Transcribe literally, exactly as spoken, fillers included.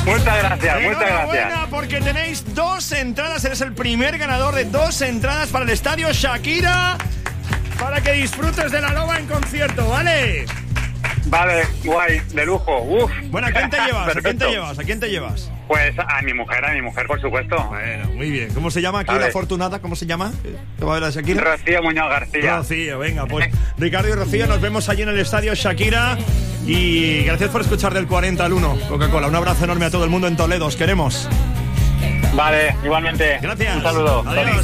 Muchas gracias, muchas gracias. Enhorabuena, porque tenéis dos entradas. Eres el primer ganador de dos entradas para el estadio Shakira, para que disfrutes de La Loba en concierto, ¿vale? Vale, guay, de lujo. Uf. Bueno, ¿a quién te llevas? ¿A quién te Perfecto. llevas? ¿A quién te llevas? Pues a mi mujer, a mi mujer, por supuesto. Bueno, muy bien. ¿Cómo se llama aquí Vale. la afortunada? ¿Cómo se llama? ¿Te va a ver a Shakira? Rocío Muñoz García. Rocío, venga, pues Ricardo y Rocío, nos vemos allí en el estadio Shakira. Y gracias por escuchar del cuarenta al uno, Coca-Cola. Un abrazo enorme a todo el mundo en Toledo, os queremos. Vale, igualmente. Gracias. Un saludo. Adiós.